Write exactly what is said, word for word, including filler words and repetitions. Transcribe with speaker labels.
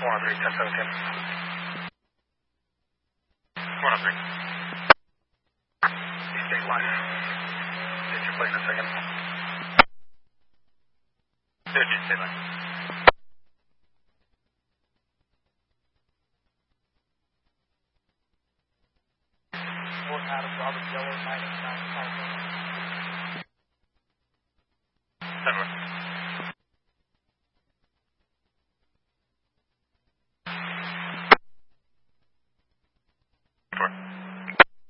Speaker 1: one oh three, ten seventeen. one oh three. State line. Get your plate in a second. fifty, state line. Fort Adams, Robert Yellow, nine eight nine, California. ten one.